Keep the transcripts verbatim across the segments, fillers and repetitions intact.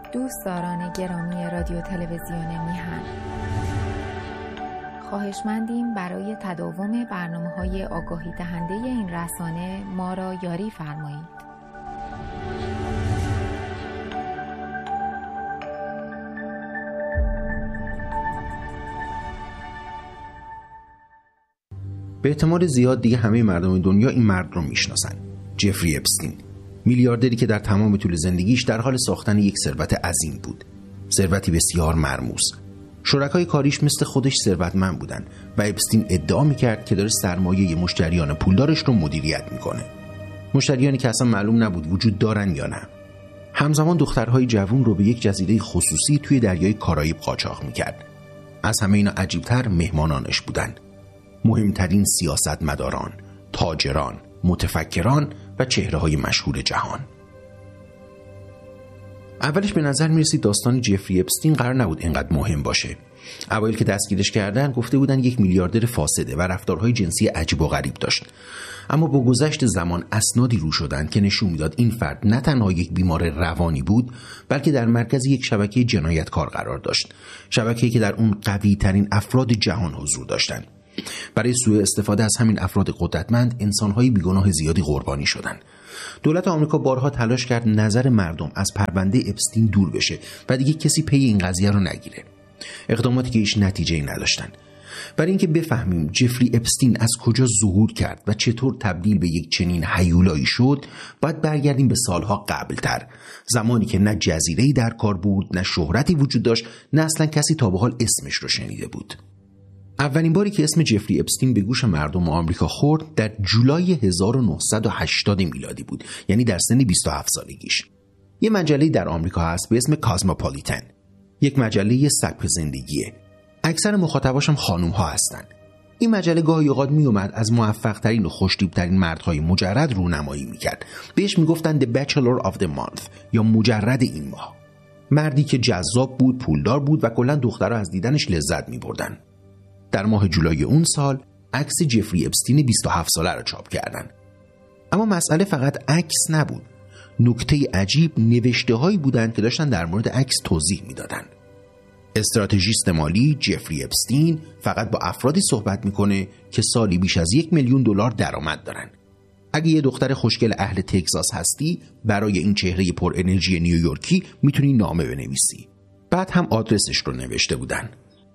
دوستداران گرامی رادیو تلویزیون میهن، خواهشمندیم برای تداوم برنامه‌های آگاهی دهنده این رسانه ما را یاری فرمایید. به احتمال زیاد دیگه همه مردم دنیا این مرد رو میشناسن. جفری اپستین، میلیاردری که در تمام طول زندگیش در حال ساختن یک ثروت عظیم بود. ثروتی بسیار مرموز. شرکای کاریش مثل خودش ثروتمند بودن و اپستین ادعا میکرد که داره سرمایه مشتریان پولدارش رو مدیریت میکنه. مشتریانی که اصلا معلوم نبود وجود دارن یا نه. همزمان دخترهای جوان رو به یک جزیره خصوصی توی دریای کارائیب قاچاق میکرد. از همه اینا عجیبتر مهمانانش بودن. مهمترین سیاستمداران، تاجران، متفکران و چهره‌های مشهور جهان. اولش به نظر میرسید داستان جفری اپستین قرار نبود اینقدر مهم باشه. اوایل که دستگیرش کردن گفته بودن یک میلیاردر فاسده و رفتارهای جنسی عجیب و غریب داشت. اما با گذشت زمان اسنادی رو شدن که نشون میداد این فرد نه تنها یک بیمار روانی بود، بلکه در مرکز یک شبکه جنایتکار قرار داشت. شبکه‌ای که در اون قوی ترین افراد جهان حضور داشتند. برای سوء استفاده از همین افراد قدرتمند انسان‌های بیگناه زیادی قربانی شدند. دولت آمریکا بارها تلاش کرد نظر مردم از پرونده اپستین دور بشه و دیگه کسی پی این قضیه رو نگیره. اقداماتی که هیچ نتیجه‌ای نداشتن. برای اینکه بفهمیم جفری اپستین از کجا ظهور کرد و چطور تبدیل به یک چنین هیولایی شد، باید برگردیم به سالها قبل‌تر، زمانی که نه جزیره‌ای در کار بود، نه شهرتی وجود داشت، نه اصلا کسی تا به حال اسمش رو شنیده بود. اولین باری که اسم جفری اپستین به گوش مردم آمریکا خورد در جولای هزار و نهصد و هشتاد میلادی بود، یعنی در سن بیست و هفت سالگیش. یه مجله در آمریکا هست به اسم کاسموپولیتن، یک مجله سبک زندگیه. اکثر مخاطباش هم خانوم ها هستن. این مجله گاهی اوقات می اومد از موفق ترین و خوش‌تیپ ترین مردهای مجرد رونمایی میکرد. بهش میگفتن The Bachelor of the Month یا مجرد این ماه. مردی که جذاب بود، پولدار بود و کلا دخترها از دیدنش لذت میبردن. در ماه جولای اون سال عکس جفری اپستین بیست و هفت ساله رو چاپ کردن. اما مسئله فقط عکس نبود. نکته عجیب نوشته‌هایی بودند که داشتن در مورد عکس توضیح میدادن. استراتژیست مالی جفری اپستین فقط با افرادی صحبت میکنه که سالی بیش از یک میلیون دلار درآمد دارن. اگه یه دختر خوشگل اهل تگزاس هستی، برای این چهره پر انرژی نیویورکی میتونی نامه بنویسی. بعد هم آدرسش رو نوشته بودن.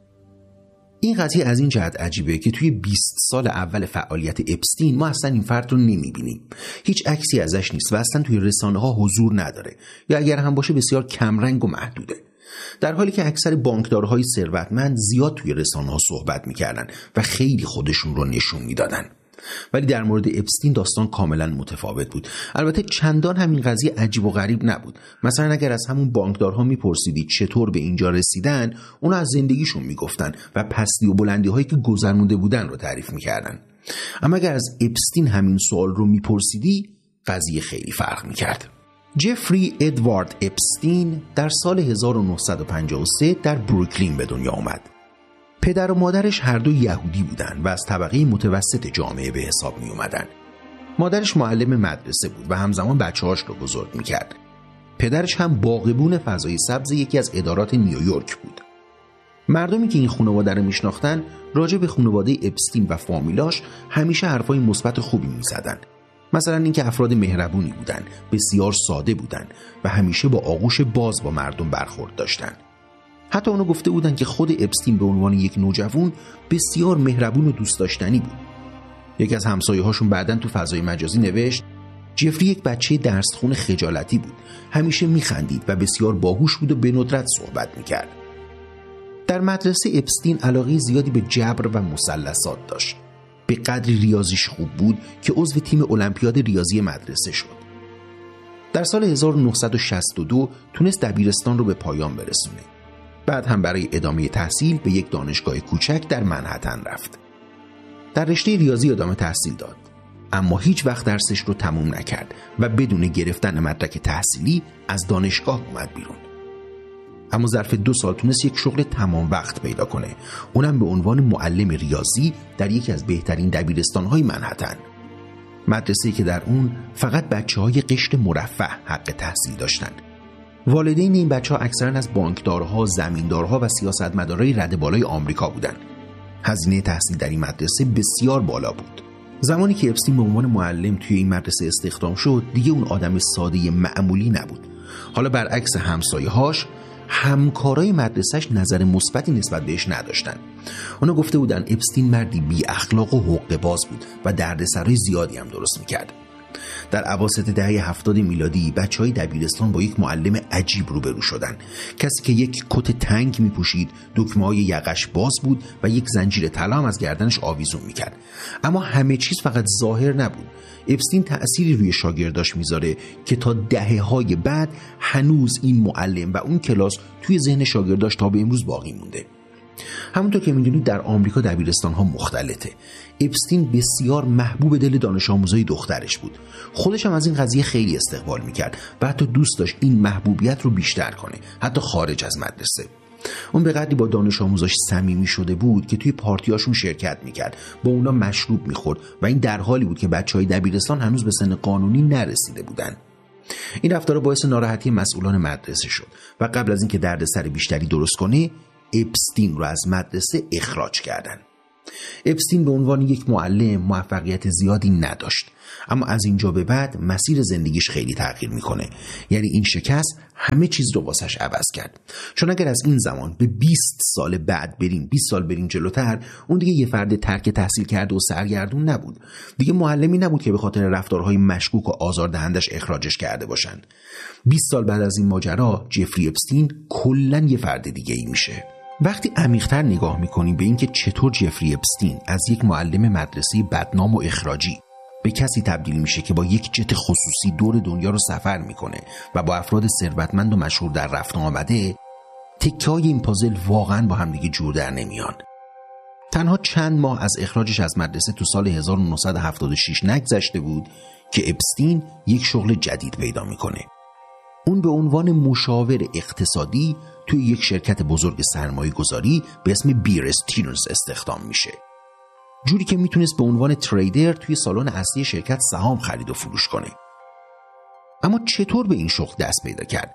این قضیه از این جهت عجیبه که توی بیست سال اول فعالیت اپستین ما اصلا این فرد رو نمیبینیم. هیچ عکسی ازش نیست و اصلا توی رسانه ها حضور نداره، یا اگر هم باشه بسیار کمرنگ و محدوده. در حالی که اکثر بانکدارهای ثروتمند زیاد توی رسانه ها صحبت میکردن و خیلی خودشون رو نشون میدادن. ولی در مورد اپستین داستان کاملا متفاوت بود. البته چندان همین قضیه عجیب و غریب نبود. مثلا اگر از همون بانکدارها میپرسیدید چطور به اینجا رسیدن، اونا از زندگیشون میگفتن و پستی و بلندی هایی که گذرونده بودن رو تعریف میکردن. اما اگر از اپستین همین سوال رو میپرسیدی، قضیه خیلی فرق میکرد. جفری ادوارد اپستین در سال هزار و نهصد و پنجاه و سه در بروکلین به دنیا آمد. پدر و مادرش هر دو یهودی بودن و از طبقه متوسط جامعه به حساب می اومدن. مادرش معلم مدرسه بود و همزمان بچه‌هاش رو بزرگ می کرد. پدرش هم باغبون فضای سبز یکی از ادارات نیویورک بود. مردمی که این خانواده رو میشناختن راجع به خانواده اپستین و فامیلاش همیشه حرفای مثبت خوبی میزدن. مثلا اینکه افراد مهربونی بودن، بسیار ساده بودن و همیشه با آغوش باز با مردم برخورد داشتن. حتی اونو گفته بودن که خود اپستین به عنوان یک نوجوان بسیار مهربون و دوست داشتنی بود. یکی از همسایه هاشون بعدن تو فضای مجازی نوشت جفری یک بچه درسخون خجالتی بود، همیشه میخندید و بسیار باهوش بود و به ندرت صحبت میکرد. در مدرسه اپستین علاقه زیادی به جبر و مثلثات داشت. به قدری ریاضیش خوب بود که عضو تیم المپیاد ریاضی مدرسه شد. در سال هزار و نهصد و شصت و دو تونست دبیرستان رو به پایان برسونه. بعد هم برای ادامه تحصیل به یک دانشگاه کوچک در منهتن رفت. در رشته ریاضی ادامه تحصیل داد، اما هیچ وقت درسش رو تموم نکرد و بدون گرفتن مدرک تحصیلی از دانشگاه اومد بیرون. اما ظرف دو سال تونست یک شغل تمام وقت پیدا کنه، اونم به عنوان معلم ریاضی در یکی از بهترین دبیرستان‌های منهتن. مدرسه‌ای که در اون فقط بچه‌های قشر مرفه حق تحصیل داشتن. والدین این بچه‌ها اکثرا از بانکدارها، زمیندارها و سیاستمدارای رده بالای آمریکا بودند. هزینه تحصیل در این مدرسه بسیار بالا بود. زمانی که اپستین به عنوان معلم توی این مدرسه استخدام شد، دیگه اون آدم ساده معمولی نبود. حالا برعکس همسایه‌هاش، همکارای مدرسه‌اش نظر مثبتی نسبت بهش نداشتن. اونا گفته بودن اپستین مردی بی اخلاق و حقه باز بود و دردسرای زیادی هم درست میکرد. در اواسط دهه هفتاد میلادی بچهای دبیرستان با یک معلم عجیب روبرو شدن. کسی که یک کت تنگ میپوشید، دکمه‌های یقش باز بود و یک زنجیر طلا هم از گردنش آویزون میکرد. اما همه چیز فقط ظاهر نبود. اپستین تأثیری روی شاگرداش میذاره که تا دهه‌های بعد هنوز این معلم و اون کلاس توی ذهن شاگرداش تا به امروز باقی مونده. همونطور که میدونید در آمریکا دبیرستان‌ها مختلطه. اپستین بسیار محبوب دل دانش آموزای دخترش بود. خودش هم از این قضیه خیلی استقبال میکرد و حتی دوست داشت این محبوبیت رو بیشتر کنه، حتی خارج از مدرسه. اون به قدری با دانش آموزاش صمیمی شده بود که توی پارتیاشون شرکت میکرد، با اونا مشروب میخورد و این در حالی بود که بچهای دبیرستان هنوز به سن قانونی نرسیده بودن. این رفتار باعث ناراحتی مسئولان مدرسه شد و قبل از اینکه دردسر بیشتری درست کنه، اپستین رو از مدرسه اخراج کردن. اپستین به عنوان یک معلم موفقیت زیادی نداشت، اما از اینجا به بعد مسیر زندگیش خیلی تغییر میکنه. یعنی این شکست همه چیز رو واسش عوض کرد. چون اگر از این زمان به بیست سال بعد بریم، بیست سال بریم جلوتر، اون دیگه یه فرد ترک تحصیل کرده و سرگردون نبود. دیگه معلمی نبود که به خاطر رفتارهای مشکوک و آزاردهندش اخراجش کرده باشن. بیست سال بعد از این ماجرا جفری اپستین کلاً یه فرد دیگه ای میشه. وقتی عمیق‌تر نگاه میکنیم به اینکه چطور جفری اپستین از یک معلم مدرسه بدنام و اخراجی به کسی تبدیل میشه که با یک جت خصوصی دور دنیا رو سفر میکنه و با افراد ثروتمند و مشهور در رفت آمده، تکه‌های این پازل واقعاً با هم دیگه جور در نمیان. تنها چند ماه از اخراجش از مدرسه تو سال هزار و نهصد و هفتاد و شش نگذشته بود که اپستین یک شغل جدید پیدا میکنه. اون به عنوان مشاور اقتصادی توی یک شرکت بزرگ سرمایه گذاری به اسم بیر استیرنز استخدام میشه. جوری که میتونست به عنوان تریدر توی سالن اصلی شرکت سهام خرید و فروش کنه. اما چطور به این شغل دست پیدا کرد؟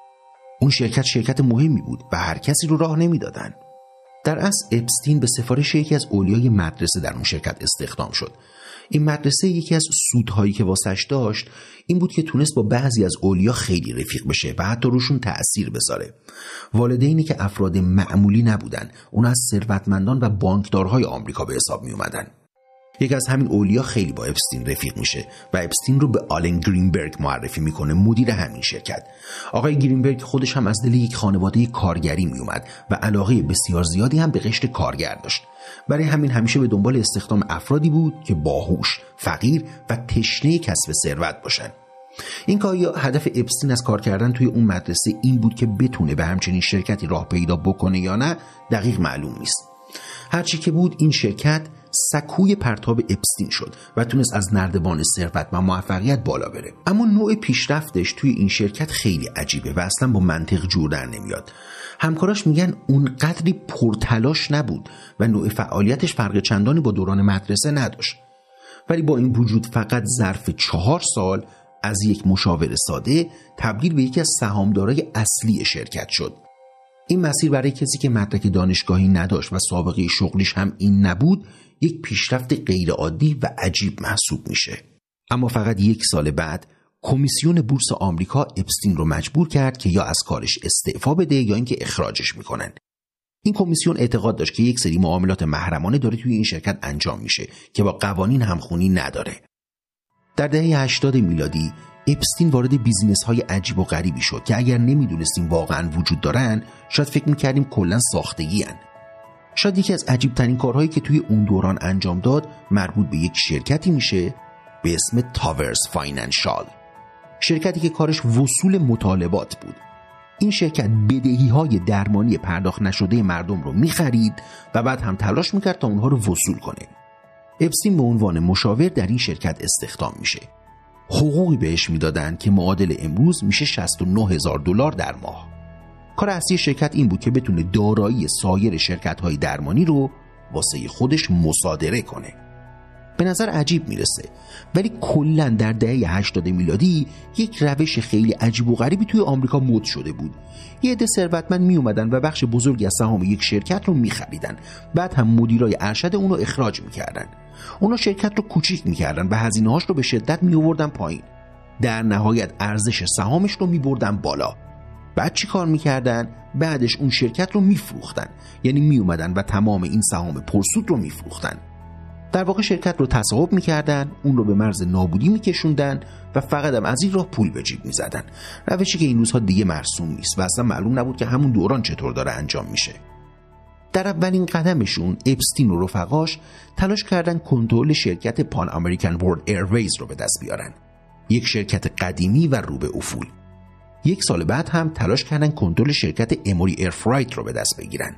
اون شرکت شرکت مهمی بود و هر کسی رو راه نمیدادن. در اصل اپستین به سفارش یکی از اولیای مدرسه در اون شرکت استخدام شد. این مدرسه یکی از سودهایی که واسش داشت این بود که تونست با بعضی از اولیا خیلی رفیق بشه و حتی روشون تأثیر بذاره. والدینی که افراد معمولی نبودن، اون از ثروتمندان و بانکدارهای آمریکا به حساب می اومدن. یکی از همین اولیا خیلی با اپستین رفیق میشه و اپستین رو به آلن گرینبرگ معرفی میکنه، مدیر همین شرکت. آقای گرینبرگ خودش هم از دل یک خانواده کارگری میومد و علاقه بسیار زیادی هم به قشر کارگر داشت. برای همین همیشه به دنبال استخدام افرادی بود که باهوش، فقیر و تشنه کسب ثروت باشن. این که آیا هدف اپستین از کار کردن توی اون مدرسه این بود که بتونه به همچنین شرکتی راه پیدا بکنه یا نه، دقیق معلوم نیست. هرچی که بود، این شرکت سکوی پرتاب اپستین شد و تونست از نردبان ثروت و موفقیت بالا بره. اما نوع پیشرفتش توی این شرکت خیلی عجیبه و اصلا با منطق جور در نمیاد. همکاراش میگن اون قدری پرتلاش نبود و نوع فعالیتش فرق چندانی با دوران مدرسه نداشت. ولی با این وجود فقط ظرف چهار سال از یک مشاور ساده تبدیل به یکی از سهامدارای اصلی شرکت شد. این مسیر برای کسی که مدرک دانشگاهی نداشت و سابقه شغلیش هم این نبود، یک پیشرفت غیرعادی و عجیب محسوب میشه. اما فقط یک سال بعد کمیسیون بورس آمریکا اپستین رو مجبور کرد که یا از کارش استعفا بده یا اینکه اخراجش میکنن. این کمیسیون اعتقاد داشت که یک سری معاملات محرمانه داره توی این شرکت انجام میشه که با قوانین همخونی نداره. در دهه هشتاد میلادی اپستین وارد بیزینس‌های عجیب و غریبی شد که اگر نمیدونستیم واقعاً وجود دارن، شاید فکر می‌کردیم کلاً ساختگی‌ان. شاید یکی از عجیب‌ترین کارهایی که توی اون دوران انجام داد مربوط به یک شرکتی میشه به اسم تاورز فاینانشال. شرکتی که کارش وصول مطالبات بود. این شرکت بدهی‌های درمانی پرداخت نشده مردم رو می‌خرید و بعد هم تلاش می‌کرد تا اونها رو وصول کنه. اپستین به عنوان مشاور در این شرکت استخدام میشه. حقوقی بهش میدادن که معادل امروز میشه شصت و نه هزار دلار در ماه. کار اصلی شرکت این بود که بتونه دارایی سایر شرکت‌های درمانی رو واسه خودش مصادره کنه. به نظر عجیب میرسه، ولی کلا در دهه هشتاد میلادی یک روش خیلی عجیب و غریبی توی آمریکا مد شده بود. یه عده ثروتمند می اومدن و بخش بزرگی از سهام یک شرکت رو می‌خریدن، بعد هم مدیرای ارشد اون رو اخراج می‌کردن. اونا شرکت رو کوچیک می‌کردن و هزینه‌هاش رو به شدت می‌آوردن پایین. در نهایت ارزش سهامش رو می‌بردن بالا. بعد چی کار می‌کردن؟ بعدش اون شرکت رو می‌فروختن. یعنی می اومدن و تمام این سهام پرسود رو می‌فروختن. در واقع شرکت رو تصاحب میکردن، اون رو به مرز نابودی میکشوندن و فقط هم از این راه پول به جیب میزدن. روشی که این روزها دیگه مرسوم نیست و اصلا معلوم نبود که همون دوران چطور داره انجام میشه. در اولین قدمشون اپستین و رفقاش تلاش کردن کنترل شرکت پان امریکن ورلد ایرویز رو به دست بیارن، یک شرکت قدیمی و رو به افول. یک سال بعد هم تلاش کردن کنترل شرکت اموری ایرفرایت رو به دست بگیرن.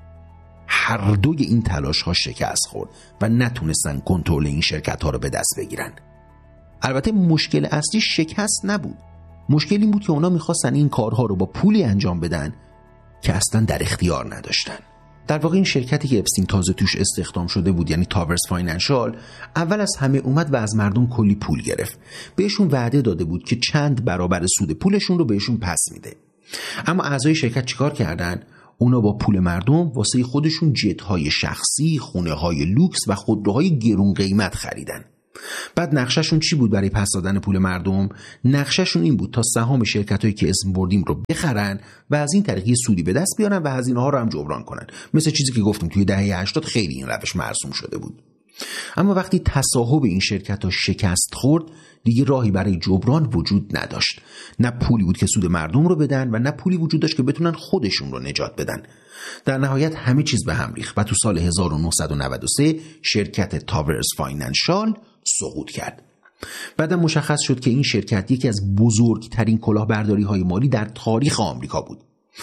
هر دوی این تلاش ها شکست خورد و نتونستن کنترل این شرکت ها رو به دست بگیرن. البته مشکل اصلی شکست نبود. مشکل این بود که اونا میخواستن این کارها رو با پولی انجام بدن که اصلا در اختیار نداشتن. در واقع این شرکتی که اپستین تازه توش استخدام شده بود، یعنی تاورز فاینانشال، اول از همه اومد و از مردم کلی پول گرفت. بهشون وعده داده بود که چند برابر سود پولشون رو بهشون پس میده. اما اعضای شرکت چیکار کردن؟ اونا با پول مردم واسه خودشون جت‌های شخصی، خونه‌های لوکس و خودروهای گرون قیمت خریدن. بعد نقشه‌شون چی بود برای پس دادن پول مردم؟ نقشه‌شون این بود تا سهام شرکتایی که اسم بردیم رو بخرن و از این طریق سودی به دست بیارن و هزینه‌ها رو هم جبران کنن. مثل چیزی که گفتیم توی دهه هشتاد خیلی این روش مرسوم شده بود. اما وقتی تصاحب این شرکت‌ها شکست خورد، دیگه راهی برای جبران وجود نداشت. نه پولی بود که سود مردم رو بدن و نه پولی وجود داشت که بتونن خودشون رو نجات بدن. در نهایت همه چیز به هم ریخت و تو سال هزار و نهصد و نود و سه شرکت تاورز فاینانشال سقوط کرد. بعد مشخص شد که این شرکت یکی از بزرگترین کلاهبرداری‌های مالی در تاریخ آمریکا بود.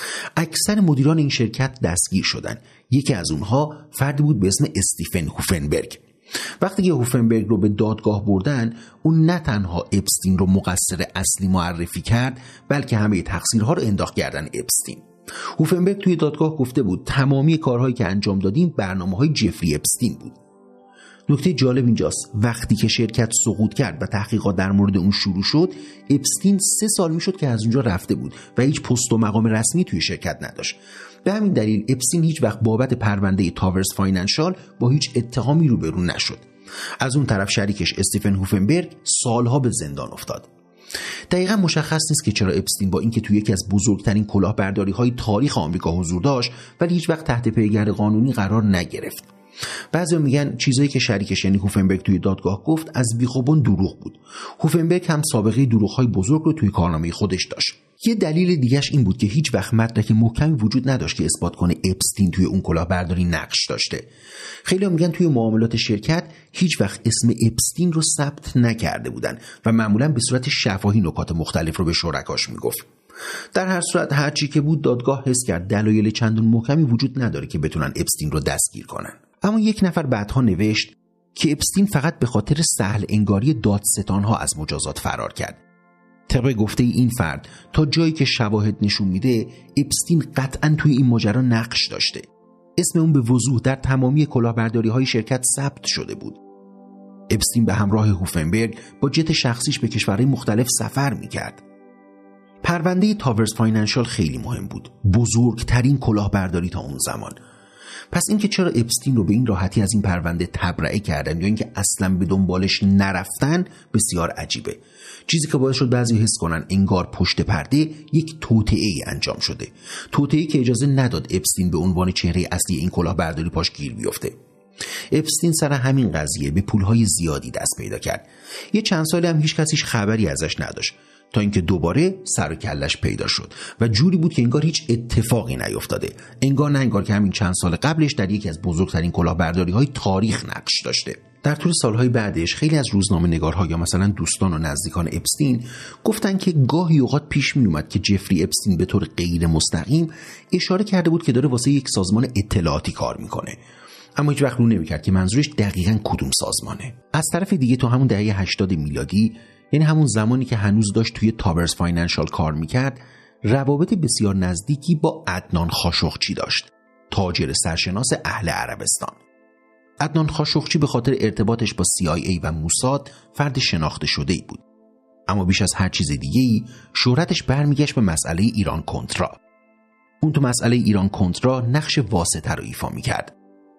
اکثر مدیران این شرکت دستگیر شدند. یکی از اونها فردی بود به اسم استیفن هوفنبرگ. وقتی که هوفنبرگ رو به دادگاه بردن، اون نه تنها اپستین رو مقصر اصلی معرفی کرد، بلکه همه تقصیرها رو انداخت گردن اپستین. هوفنبرگ توی دادگاه گفته بود تمامی کارهایی که انجام دادیم برنامه‌های جفری اپستین بود. نکته جالب اینجاست وقتی که شرکت سقوط کرد و تحقیقات در مورد اون شروع شد، اپستین سه سال میشد که از اونجا رفته بود و هیچ پست و مقام رسمی توی شرکت نداشت. به همین دلیل اپستین هیچ وقت بابت پرونده تاورز فاینانشال با هیچ اتهامی روبرو نشد. از اون طرف شریکش استیفن هوفنبرگ سالها به زندان افتاد. دقیقا مشخص نیست که چرا اپستین با اینکه توی یکی از بزرگترین کلاهبرداری‌های تاریخ آمریکا حضور داشت ولی هیچ وقت تحت پیگرد قانونی قرار نگرفت. بعضی میگن چیزایی که شریکش یعنی هوفنبرگ توی دادگاه گفت از بیخوبان دروغ بود. هوفنبرگ هم سابقه دروغ‌های بزرگ رو توی کارنامه خودش داشت. یه دلیل دیگه‌اش این بود که هیچ وقت مدرک محکمی وجود نداشت که اثبات کنه اپستین توی اون کلاهبرداری نقش داشته. خیلی‌ها میگن توی معاملات شرکت هیچ وقت اسم اپستین رو ثبت نکرده بودن و معمولاً به صورت شفاهی نکات مختلف رو به شرکاش میگفت. در هر صورت هرچی که بود دادگاه حس کرد دلایل چندان محکمی وجود نداره که بتونن اپستین رو دستگیر کنن. اما یک نفر بعدها نوشت که اپستین فقط به خاطر سهل انگاری دادستان‌ها از مجازات فرار کرد. طبق گفته این فرد تا جایی که شواهد نشون میده اپستین قطعاً توی این ماجرا نقش داشته. اسم اون به وضوح در تمامی کلاهبرداری‌های شرکت ثبت شده بود. اپستین به همراه هوفنبرگ با جت شخصیش به کشورهای مختلف سفر میکرد. پرونده تاورز فاینانشال خیلی مهم بود، بزرگترین کلاهبرداری تا اون زمان. پس اینکه چرا اپستین رو به این راحتی از این پرونده تبرئه کردن یا اینکه اصلا به دنبالش نرفتن بسیار عجیبه. چیزی که باعث شد بعضی حس کنن انگار پشت پرده یک توطئه‌ای انجام شده، توطئه‌ای که اجازه نداد اپستین به عنوان چهره اصلی این کلاهبرداری پاش گیر بیفته. اپستین سر همین قضیه به پولهای زیادی دست پیدا کرد. یه چند سالی هم هیچ کسیش خبری ازش نداشت تا اینکه دوباره سر و کلش پیدا شد و جوری بود که انگار هیچ اتفاقی نیفتاده، انگار نه انگار که همین چند سال قبلش در یکی از بزرگترین کلاهبرداری‌های تاریخ نقش داشته. در طول سالهای بعدش خیلی از روزنامه‌نگارها یا مثلا دوستان و نزدیکان اپستین گفتن که گاهی اوقات پیش می اومد که جفری اپستین به طور غیر مستقیم اشاره کرده بود که داره واسه یک سازمان اطلاعاتی کار میکنه، اما هیچ وقت رو نمی‌کرد که منظورش دقیقاً کدوم سازمانه. از طرف دیگه تو همون دهه هشتاد میلادی، یعنی همون زمانی که هنوز داشت توی تاورز فاینانشال کار میکرد، روابط بسیار نزدیکی با عدنان خاشقچی داشت، تاجر سرشناس اهل عربستان. عدنان خاشقچی به خاطر ارتباطش با سی آی ای و موساد فرد شناخته شده‌ای بود. اما بیش از هر چیز دیگه‌ای شهرتش برمیگشت به مسئله ایران کنترا. اون تو مسئله ایران کنترا نقش واسطه رو ایفا می‌کرد.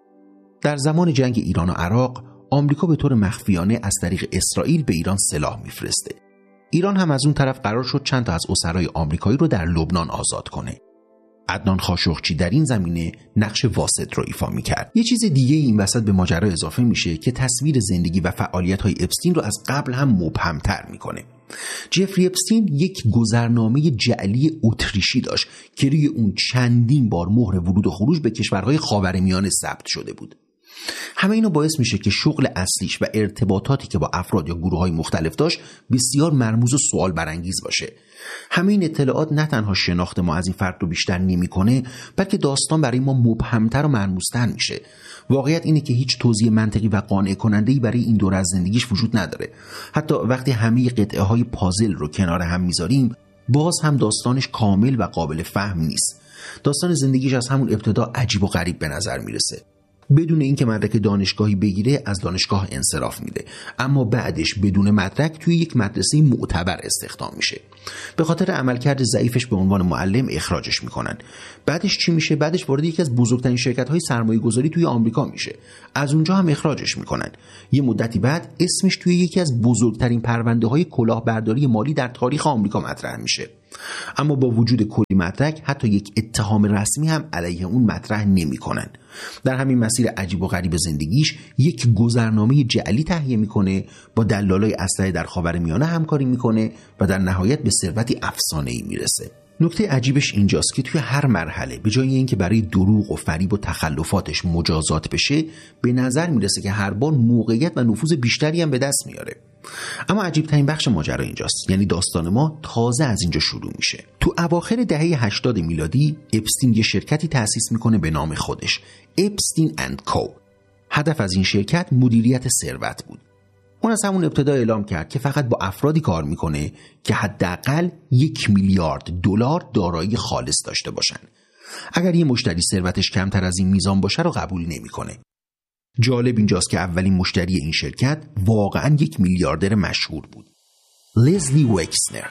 در زمان جنگ ایران و عراق، آمریکا به طور مخفیانه از طریق اسرائیل به ایران سلاح می‌فرسته. ایران هم از اون طرف قرار شد چند تا از اسرای آمریکایی رو در لبنان آزاد کنه. عدنان خاشقچی در این زمینه نقش واسط رو ایفا می‌کرد. یه چیز دیگه این وسط به ماجرا اضافه میشه که تصویر زندگی و فعالیت‌های اپستین رو از قبل هم مبهم‌تر می‌کنه. جفری اپستین یک گذرنامه جعلی اتریشی داشت که روی اون چندین بار مهر ورود و خروج به کشورهای خاورمیانه ثبت شده بود. همه اینو باعث میشه که شغل اصلیش و ارتباطاتی که با افراد یا گروه‌های مختلف داشت بسیار مرموز و سوال برانگیز باشه. همه این اطلاعات نه تنها شناخت ما از این فرد رو بیشتر نمی‌کنه، بلکه داستان برای ما مبهم‌تر و مرموزتر میشه. واقعیت اینه که هیچ توضیح منطقی و قانع کننده‌ای برای این دوره از زندگیش وجود نداره. حتی وقتی همه قطعه‌های پازل رو کنار هم میذاریم، باز هم داستانش کامل و قابل فهم نیست. داستان زندگیش از همون ابتدا عجیب و غریب به نظر میرسه. بدون اینکه مدرک دانشگاهی بگیره از دانشگاه انصراف میده، اما بعدش بدون مدرک توی یک مدرسه معتبر استخدام میشه. به خاطر عملکرد ضعیفش به عنوان معلم اخراجش میکنن. بعدش چی میشه؟ بعدش وارد یکی از بزرگترین شرکت‌های سرمایه‌گذاری توی آمریکا میشه. از اونجا هم اخراجش میکنن. یه مدتی بعد اسمش توی یکی از بزرگترین پرونده‌های کلاهبرداری مالی در تاریخ آمریکا مطرح میشه. اما با وجود کلی مدرک حتی یک اتهام رسمی هم علیه اون مطرح نمی‌کنن. در همین مسیر عجیب و غریب زندگیش یک گذرنامه جعلی تهیه میکنه، با دلالای اسلحه در خاورمیانه همکاری میکنه و در نهایت به ثروتی افسانه‌ای میرسه. نکته عجیبش اینجاست که توی هر مرحله به جای اینکه برای دروغ و فریب و تخلفاتش مجازات بشه، به نظر میرسه که هر بار موقعیت و نفوذ بیشتری هم به دست میاره. اما عجیب ترین بخش ماجرا اینجاست، یعنی داستان ما تازه از اینجا شروع میشه. تو اواخر دهه هشتاد میلادی اپستین یه شرکتی تأسیس میکنه به نام خودش، اپستین اند کو. هدف از این شرکت مدیریت ثروت بود. اون از همون ابتدا اعلام کرد که فقط با افرادی کار میکنه که حداقل یک میلیارد دلار دارایی خالص داشته باشن. اگر یه مشتری ثروتش کمتر از این میزان باشه رو قبول نمیکنه. جالب اینجاست که اولین مشتری این شرکت واقعاً یک میلیاردر مشهور بود، لزلی وکسنر.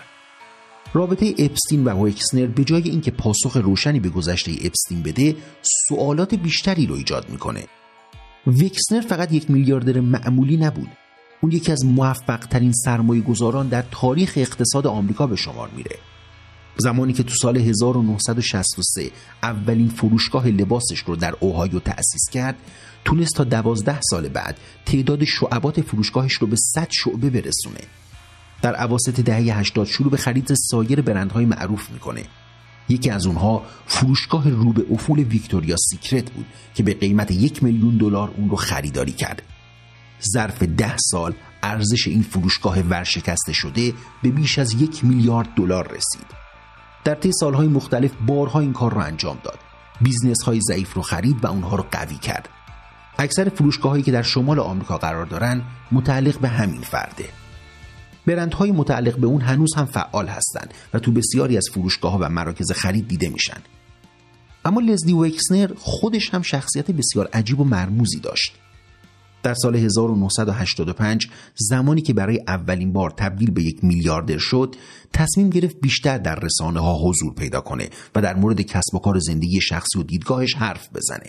رابطه اپستین و وکسنر به جای اینکه پاسخ روشنی به گذشته اپستین بده، سوالات بیشتری رو ایجاد میکنه. وکسنر فقط یک میلیاردر معمولی نبود. اون یکی از موفق ترین سرمایه گذاران در تاریخ اقتصاد آمریکا به شمار میره. زمانی که تو سال هزار و نهصد و شصت و سه اولین فروشگاه لباسش رو در اوهایو تأسیس کرد، تونست تا دوازده سال بعد تعداد شعبات فروشگاهش رو به صد شعبه برسونه. در اواسط دهه هشتاد شروع به خرید سایر برندهای معروف میکنه. یکی از اونها فروشگاه رو به افول ویکتوریا سیکرت بود که به قیمت یک میلیون دلار اون رو خریداری کرد. ظرف ده سال ارزش این فروشگاه ورشکسته شده به بیش از یک میلیارد دلار رسید. در طی سالهای مختلف بارها این کار رو انجام داد. بیزنس‌های ضعیف رو خرید و اونها رو قوی کرد. اکثر فروشگاه‌هایی که در شمال آمریکا قرار دارن متعلق به همین فرده. برندهای متعلق به اون هنوز هم فعال هستند و تو بسیاری از فروشگاه‌ها و مراکز خرید دیده میشن. اما لزلی وکسنر خودش هم شخصیت بسیار عجیب و مرموزی داشت. در سال هزار و نهصد و هشتاد و پنج زمانی که برای اولین بار تبدیل به یک میلیاردر شد، تصمیم گرفت بیشتر در رسانه‌ها حضور پیدا کنه و در مورد کسب و کار زندگی شخصی و دیدگاهش حرف بزنه.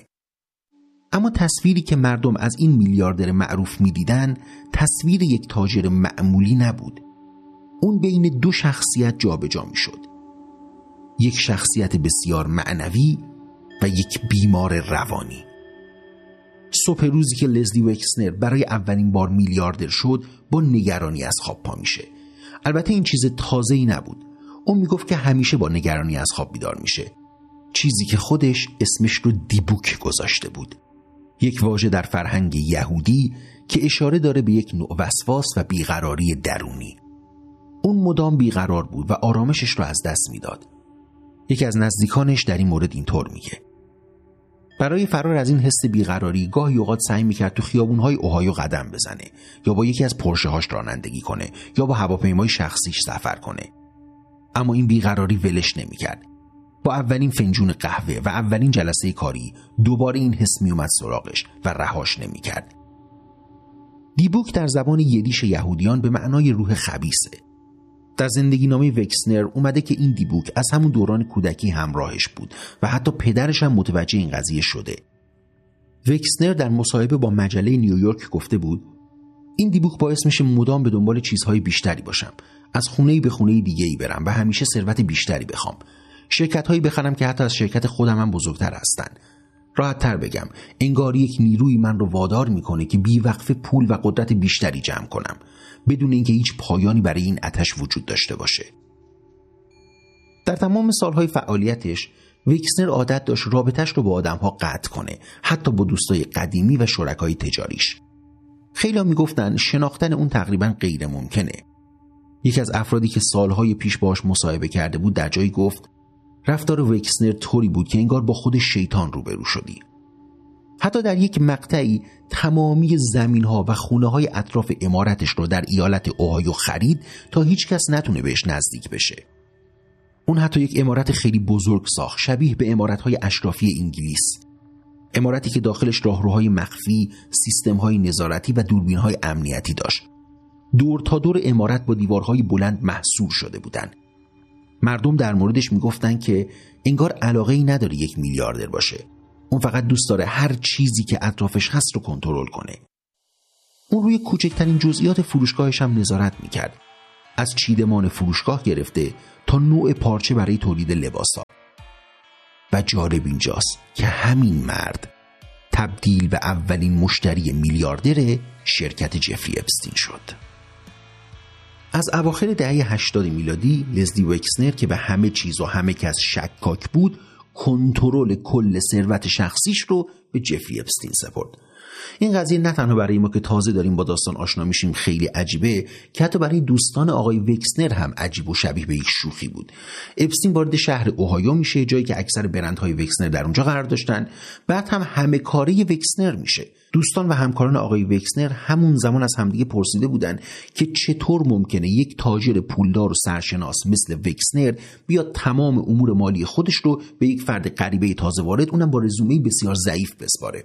اما تصویری که مردم از این میلیاردر معروف می‌دیدن تصویر یک تاجر معمولی نبود. اون بین دو شخصیت جابجا می‌شد. یک شخصیت بسیار معنوی و یک بیمار روانی. صبح روزی که لزلی وکسنر برای اولین بار میلیاردر شد، با نگرانی از خواب پا میشه. البته این چیز تازه‌ای نبود. اون میگفت که همیشه با نگرانی از خواب بیدار میشه. چیزی که خودش اسمش رو دیبوک گذاشته بود. یک واژه در فرهنگ یهودی که اشاره داره به یک نوع وسواس و بیقراری درونی. اون مدام بیقرار بود و آرامشش رو از دست میداد. یکی از نزدیکانش در این مورد اینطور میگه: برای فرار از این حس بیقراری گاهی اوقات سعی میکرد تو خیابون‌های اوهایو قدم بزنه، یا با یکی از پرشه‌هاش رانندگی کنه، یا با هواپیمای شخصیش سفر کنه. اما این بیقراری ولش نمیکرد. با اولین فنجون قهوه و اولین جلسه کاری دوباره این حس می اومد سراغش و رهاش نمی کرد. دیبوک در زبان یدیش یهودیان به معنای روح خبیثه. در زندگی نامه وکسنر اومده که این دیبوک از همون دوران کودکی همراهش بود و حتی پدرش هم متوجه این قضیه شده. وکسنر در مصاحبه با مجله نیویورک گفته بود این دیبوک باعث میشه مدام به دنبال چیزهای بیشتری باشم، از خونه‌ای به خونه‌ای دیگه‌ای برم و همیشه ثروت بیشتری بخوام، شرکت‌هایی بخرم که حتی از شرکت خودم هم بزرگتر هستن. راحت‌تر بگم، انگار یک نیروی من رو وادار میکنه که بی‌وقفه پول و قدرت بیشتری جمع کنم بدون اینکه هیچ پایانی برای این آتش وجود داشته باشه. در تمام سالهای فعالیتش وکسنر عادت داشت رابطش رو با آدم‌ها قطع کنه، حتی با دوستای قدیمی و شرکای تجاریش. خیلی‌ها میگفتن شناختن اون تقریباً غیر ممکنه. یکی از افرادی که سالهای پیش باهاش مصاحبه کرده بود در جایی گفت رفتار وکسنر طوری بود که انگار با خود شیطان روبرو شدی. حتی در یک مقطعی تمامی زمین‌ها و خونه‌های اطراف عمارتش رو در ایالت اوهایو خرید تا هیچ کس نتونه بهش نزدیک بشه. اون حتی یک عمارت خیلی بزرگ ساخت، شبیه به عمارت‌های اشرافی انگلیس. عمارتی که داخلش راهروهای مخفی، سیستم‌های نظارتی و دوربین‌های امنیتی داشت. دور تا دور عمارت با دیوارهای بلند محصور شده بودن. مردم در موردش میگفتن که انگار علاقه‌ای نداره یک میلیاردر باشه. اون فقط دوست داره هر چیزی که اطرافش هست رو کنترل کنه. اون روی کوچکترین جزئیات فروشگاهش هم نظارت میکرد. از چیدمان فروشگاه گرفته تا نوع پارچه برای تولید لباسا. و جالب اینجاست که همین مرد تبدیل به اولین مشتری میلیاردر شرکت جفری اپستین شد. از اواخر دهه هشتاد میلادی لزلی وکسنر که به همه چیز و همه کس شکاک بود کنترل کل ثروت شخصیش رو به جفری اپستین سپرد. این قضیه نه تنها برای ما که تازه داریم با داستان آشنا میشیم خیلی عجیبه، که حتی برای دوستان آقای وکسنر هم عجیب و شبیه به یک شوخی بود. اپستین وارد شهر اوهایو میشه، جایی که اکثر برندهای وکسنر در اونجا قرار داشتن. بعد هم همه کاره وکسنر میشه. دوستان و همکاران آقای وکسنر همون زمان از همدیگه پرسیده بودن که چطور ممکنه یک تاجر پولدار و سرشناس مثل وکسنر بیاد تمام امور مالی خودش رو به یک فرد غریبه تازه وارد، اونم با رزومه بسیار ضعیف بسپاره.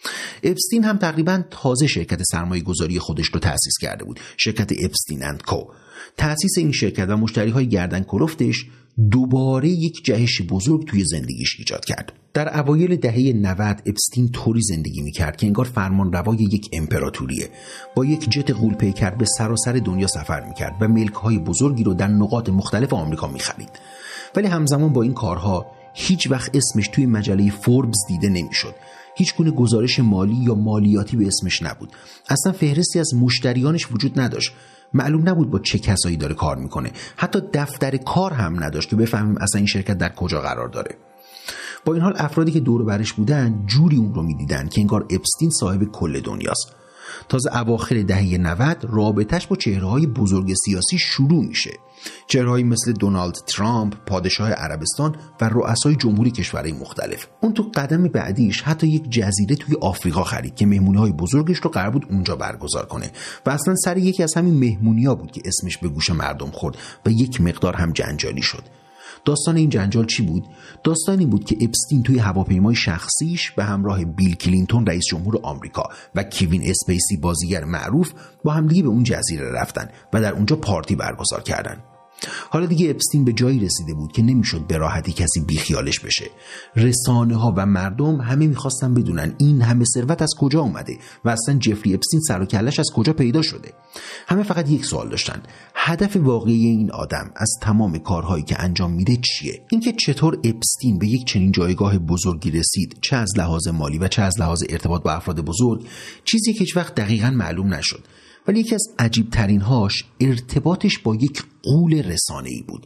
اپستین هم تقریباً تازه شرکت سرمایه گذاری خودش رو تأسیس کرده بود، شرکت اپستین اند کو. تأسیس این شرکت و مشتریهای گردن کلفتش دوباره یک جهش بزرگ توی زندگیش ایجاد کرد. در اوایل دهه نود اپستین طوری زندگی میکرد که انگار فرمان روای یک امپراتوریه. با یک جت غول‌پیکر به سراسر دنیا سفر میکرد و ملک‌های بزرگی رو در نقاط مختلف آمریکا میخرید. ولی همزمان با این کارها هیچ وقت اسمش توی مجله فوربس دیده نمیشد. هیچ گونه گزارش مالی یا مالیاتی به اسمش نبود. اصلا فهرستی از مشتریانش وجود نداشت. معلوم نبود با چه کسایی داره کار میکنه. حتی دفتر کار هم نداشت که بفهمیم اصلا این شرکت در کجا قرار داره. با این حال افرادی که دور برش بودن جوری اون رو میدیدن که انگار اپستین صاحب کل دنیاست. تازه اواخر دهه نود رابطش با چهره‌های بزرگ سیاسی شروع میشه. چهره‌هایی مثل دونالد ترامپ، پادشاه عربستان و رؤسای جمهوری کشورهای مختلف. اون تو قدم بعدیش حتی یک جزیره توی آفریقا خرید که مهمونی‌های بزرگش رو قرار بود اونجا برگزار کنه و اصلا سر یکی از همین مهمونی‌ها بود که اسمش به گوش مردم خورد و یک مقدار هم جنجالی شد. داستان این جنجال چی بود؟ داستانی بود که اپستین توی هواپیمای شخصیش به همراه بیل کلینتون رئیس جمهور آمریکا و کیوین اسپیسی بازیگر معروف با همدیگه به اون جزیره رفتن و در اونجا پارتی برگزار کردن. حالا دیگه اپستین به جایی رسیده بود که نمیشد به راحتی کسی بیخیالش بشه. رسانه ها و مردم همه میخواستن بدونن این همه ثروت از کجا اومده و اصلا جفری اپستین سر و کله‌اش از کجا پیدا شده. همه فقط یک سوال داشتن: هدف واقعی این آدم از تمام کارهایی که انجام میده چیه؟ اینکه چطور اپستین به یک چنین جایگاه بزرگی رسید، چه از لحاظ مالی و چه از لحاظ ارتباط با افراد بزرگ، چیزی که هیچ وقت دقیقاً معلوم نشد. ولی یکی از عجیب ترین هاش ارتباطش با یک غول رسانه‌ای بود.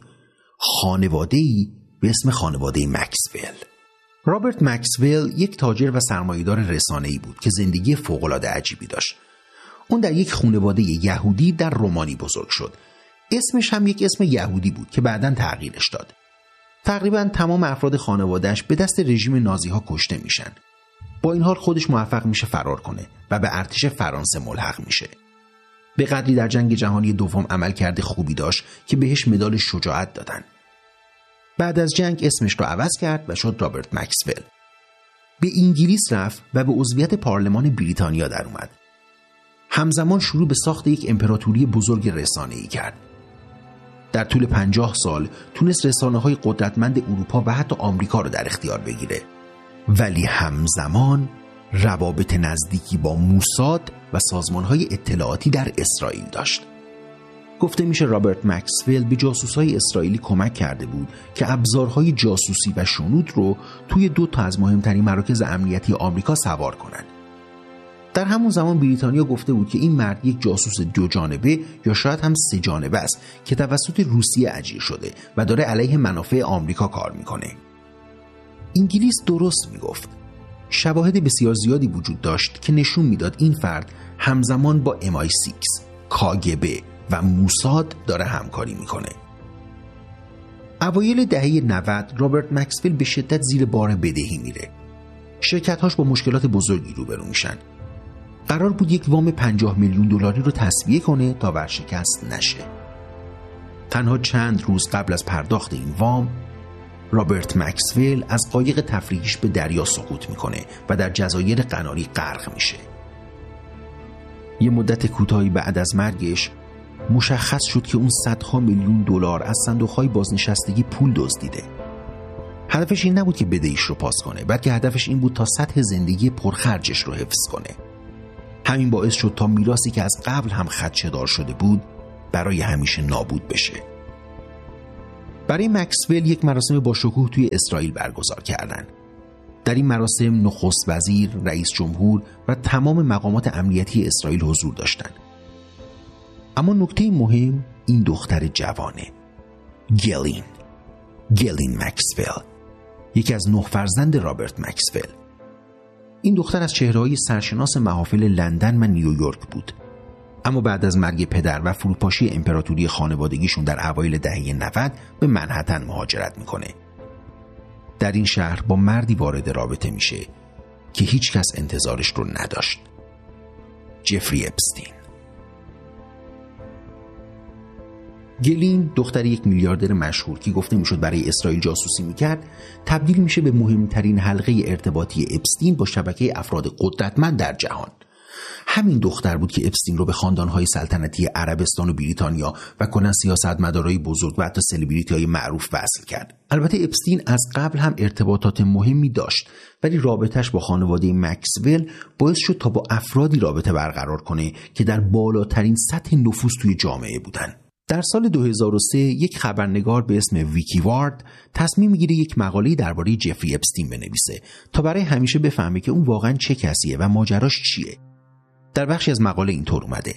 خانواده‌ای به اسم خانواده مکسول. رابرت مکسول یک تاجر و سرمایه‌دار رسانه‌ای بود که زندگی فوق‌العاده عجیبی داشت. اون در یک خانواده یهودی در رومانی بزرگ شد. اسمش هم یک اسم یهودی بود که بعداً تغییرش داد. تقریباً تمام افراد خانواده‌اش به دست رژیم نازی‌ها کشته میشن. با این حال خودش موفق میشه فرار کنه و به ارتش فرانسه ملحق میشه. به قدری در جنگ جهانی دوم عمل کرده خوبی داشت که بهش مدال شجاعت دادن. بعد از جنگ اسمش رو عوض کرد و شد رابرت مکسول. به انگلیس رفت و به عضویت پارلمان بریتانیا در اومد. همزمان شروع به ساخت یک امپراتوری بزرگ رسانه‌ای کرد. در طول پنجاه سال تونست رسانه‌های قدرتمند اروپا و حتی آمریکا رو در اختیار بگیره. ولی همزمان روابط نزدیکی با موساد و سازمان‌های اطلاعاتی در اسرائیل داشت. گفته میشه رابرت مکسول به جاسوسای اسرائیلی کمک کرده بود که ابزارهای جاسوسی و شنود رو توی دو تا از مهمترین مراکز امنیتی آمریکا سوار کنن. در همون زمان بریتانیا گفته بود که این مرد یک جاسوس دو جانبه یا شاید هم سه جانبه است که توسط روسیه اجیر شده و داره علیه منافع آمریکا کار میکنه. انگلیس درست میگفت. شواهد بسیار زیادی وجود داشت که نشون میداد این فرد همزمان با ام آی شش، کاگبه و موساد داره همکاری میکنه. اوایل دهه نود رابرت مکسول به شدت زیر بار بدهی میره. شرکت‌هاش با مشکلات بزرگی روبرو میشن. قرار بود یک وام پنجاه میلیون دلاری رو تسویه کنه تا ورشکست نشه. تنها چند روز قبل از پرداخت این وام، رابرت مکسول از قایق تفریحیش به دریا سقوط میکنه و در جزایر قناری غرق میشه. یه مدت کوتاهی بعد از مرگش مشخص شد که اون صدها میلیون دلار از صندوق‌های بازنشستگی پول دزدیده. هدفش این نبود که بدهیش رو پاس کنه، بلکه هدفش این بود تا سطح زندگی پرخرجش رو حفظ کنه. همین باعث شد تا میراثی که از قبل هم خدشه‌دار شده بود برای همیشه نابود بشه. برای مکسول یک مراسم با شکوه توی اسرائیل برگزار کردن. در این مراسم نخست وزیر، رئیس جمهور و تمام مقامات امنیتی اسرائیل حضور داشتند. اما نکته مهم این دختر جوانه، گلین گلین مکسول، یکی از نه فرزند رابرت مکسول. این دختر از چهره‌های سرشناس محافل لندن و نیویورک بود. اما بعد از مرگ پدر و فروپاشی امپراتوری خانوادگیشون در اوایل دهه نود به منهتن مهاجرت میکنه. در این شهر با مردی وارد رابطه میشه که هیچ کس انتظارش رو نداشت. جفری اپستین. گلین دختر یک میلیاردر مشهور که گفته میشد برای اسرائیل جاسوسی میکرد، تبدیل میشه به مهمترین حلقه ارتباطی اپستین با شبکه افراد قدرتمند در جهان. همین دختر بود که اپستین رو به خاندانهای سلطنتی عربستان و بریتانیا و کلا سیاستمدارای بزرگ و حتی سلبریتی‌های معروف وصل کرد. البته اپستین از قبل هم ارتباطات مهمی داشت، ولی رابطش با خانواده مکسول باعث شد تا با افرادی رابطه برقرار کنه که در بالاترین سطح نفوذ توی جامعه بودن. در سال دو هزار و سه یک خبرنگار به اسم ویکی وارد تصمیم میگیره یک مقاله درباره جفری اپستین بنویسه تا برای همیشه بفهمه که اون واقعا چه کسیه و ماجراش چیه. در بخشی از مقاله اینطور اومده: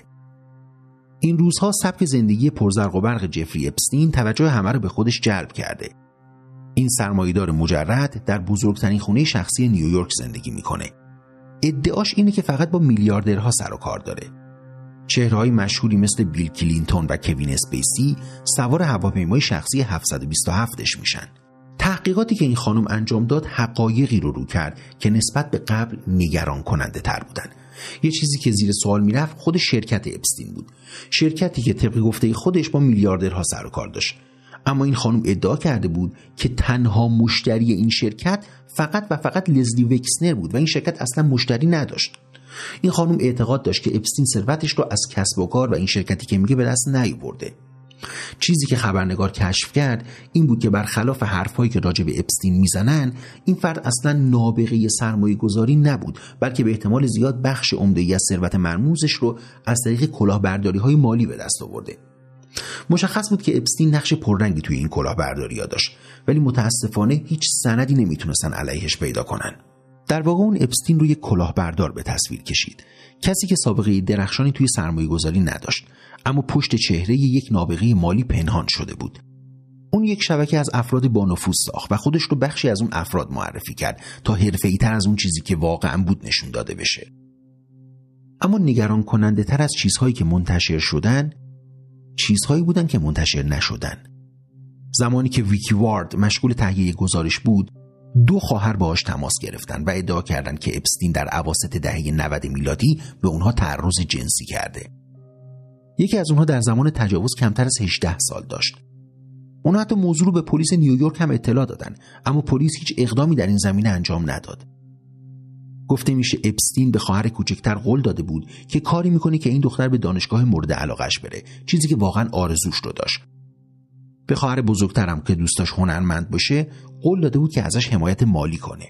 این روزها سبک زندگی پرزرق و برق جفری اپستین توجه همه رو به خودش جلب کرده. این سرمایه‌دار مجرد در بزرگترین خونه شخصی نیویورک زندگی میکنه. ادعاش اینه که فقط با میلیاردرها سر و کار داره. چهره‌های مشهوری مثل بیل کلینتون و کوین اسپیسی سوار هواپیمای شخصی هفتصد و بیست و هفتش میشن. تحقیقاتی که این خانم انجام داد حقایقی رو رو کرد که نسبت به قبل نگران کننده تر بودن. یه چیزی که زیر سوال میرفت خود شرکت اپستین بود، شرکتی که طبق گفته خودش با میلیاردرها سر و کار داشت. اما این خانم ادعا کرده بود که تنها مشتری این شرکت فقط و فقط لزلی وکسنر بود و این شرکت اصلا مشتری نداشت. این خانم اعتقاد داشت که اپستین ثروتش رو از کسب و کار و این شرکتی که میگه به دست نیاورده. چیزی که خبرنگار کشف کرد این بود که برخلاف حرفایی که راجع به اپستین میزنن، این فرد اصلا نابغه سرمایه گذاری نبود، بلکه به احتمال زیاد بخش عمده‌ای از ثروت مرموزش رو از طریق کلاهبرداری‌های مالی به دست آورده. مشخص بود که اپستین نقش پررنگی توی این کلاهبرداری‌ها داشت، ولی متاسفانه هیچ سندی نمیتونستن علیهش پیدا کنن. در واقع اون اپستین رو یک کلاهبردار به تصویر کشید، کسی که سابقه درخشانی توی سرمایه گذاری نداشت، اما پشت چهره یک نابغه مالی پنهان شده بود. اون یک شبکه از افراد با نفوذ ساخت و خودش رو بخشی از اون افراد معرفی کرد تا حرفه‌ای‌تر از اون چیزی که واقعاً بود نشون داده بشه. اما نگران کننده تر از چیزهایی که منتشر شدن، چیزهایی بودن که منتشر نشدن. زمانی که ویکی وارد مشغول تهیه گزارش بود، دو خواهر باهاش تماس گرفتن و ادعا کردند که اپستین در اواسط دهه نود میلادی به اونها تعرض جنسی کرده. یکی از اونها در زمان تجاوز کمتر از هجده سال داشت. اونا حتی موضوع رو به پلیس نیویورک هم اطلاع دادن، اما پلیس هیچ اقدامی در این زمینه انجام نداد. گفته میشه اپستین به خواهر کوچکتر قول داده بود که کاری میکنه که این دختر به دانشگاه مورد علاقش بره، چیزی که واقعا آرزوش رو داشت. به خواهر بزرگترم که دوست داشت هنرمند باشه قول داده بود که ازش حمایت مالی کنه.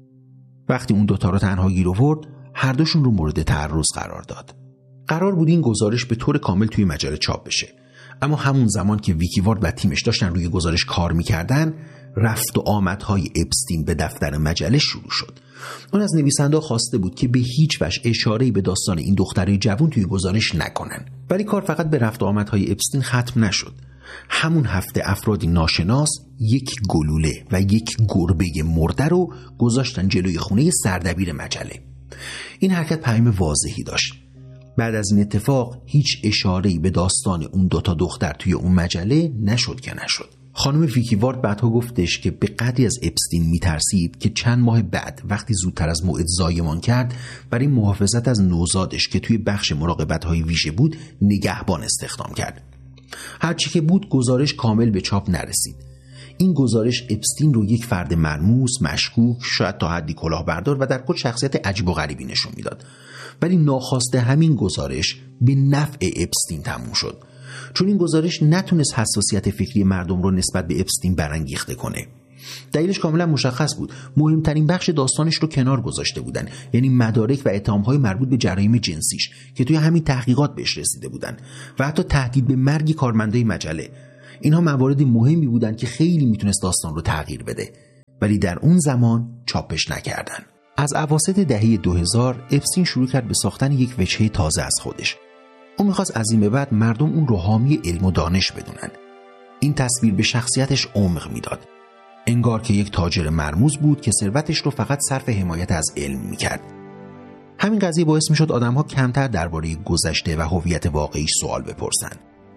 وقتی اون دوتا رو تنها گیر آورد، هر دوشون رو مورد تعرض قرار داد. قرار بود این گزارش به طور کامل توی مجله چاپ بشه، اما همون زمان که ویکی وارد و تیمش داشتن روی گزارش کار میکردن، رفت و آمدهای اپستین به دفتر مجله شروع شد. اون از نویسنده خواسته بود که به هیچ وجه اشاره‌ای به داستان این دختره جوان توی گزارش نکنن، ولی کار فقط به رفت و آمدهای اپستین ختم نشد. همون هفته افرادی ناشناس یک گلوله و یک گربه مرده رو گذاشتن جلوی خونه سردبیر مجله. این حرکت پیام واضحی داشت. بعد از این اتفاق هیچ اشاره‌ای به داستان اون دوتا دختر توی اون مجله نشد که نشد. خانم ویکی وارد بعدها گفتش که به قدری از اپستین میترسید که چند ماه بعد وقتی زودتر از موعد زایمان کرد، برای محافظت از نوزادش که توی بخش مراقبت‌های ویژه بود نگهبان استخدام کرد. هرچی که بود گزارش کامل به چاپ نرسید. این گزارش اپستین رو یک فرد مرموز، مشکوک، شاید تا حدی کلاهبردار و در کل شخصیت عجیب و غریبی نشون میداد. ولی ناخواسته همین گزارش به نفع اپستین تموم شد، چون این گزارش نتونست حساسیت فکری مردم رو نسبت به اپستین برانگیخته کنه. دلیلش کاملا مشخص بود. مهمترین بخش داستانش رو کنار گذاشته بودن، یعنی مدارک و اتهام‌های مربوط به جرایم جنسیش که توی همین تحقیقات بهش رسیده بودن و حتی تهدید به مرگ کارمندای مجله. اینها موارد مهمی بودن که خیلی میتونست داستان رو تغییر بده، ولی در اون زمان چاپش نکردن. از اواسط دهه دو هزار اپستین شروع کرد به ساختن یک وجهه تازه از خودش. اون میخواست از این به بعد مردم اون رو حامی علم و دانش بدونن. این تصویر به شخصیتش عمق میداد. انگار که یک تاجر مرموز بود که ثروتش رو فقط صرف حمایت از علم میکرد. همین قضیه باعث میشد آدم‌ها کمتر درباره گذشته و هویت واقعیش سوال بپرسن.